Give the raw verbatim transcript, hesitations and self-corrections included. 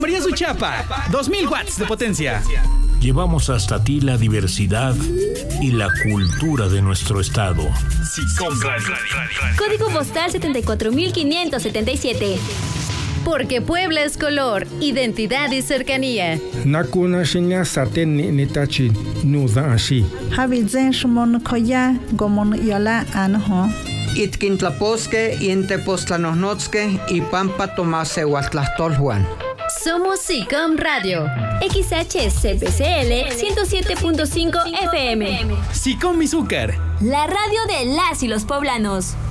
María Suchapa, dos mil watts de potencia. Llevamos hasta ti la diversidad y la cultura de nuestro estado. SICOM Radio. Código postal setenta y cuatro mil quinientos setenta y siete. Porque Puebla es color, identidad y cercanía. Nakuna shinya saten ni nitachi nuda ashi. Habizen shmon koya gomon yola anho. Itkintlaposque y entepostlanosnotzque y pampa tomase huatlastolhuan. Somos SICOM Radio. X H C P C L ciento siete punto cinco F M. SICOM Izúcar. La radio de las y los poblanos.